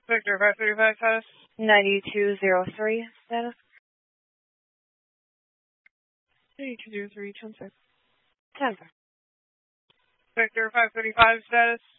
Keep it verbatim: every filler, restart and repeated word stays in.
Victor five thirty-five status. ninety-two zero three status. ninety-two zero three, ten six. ten six. Victor five thirty-five status.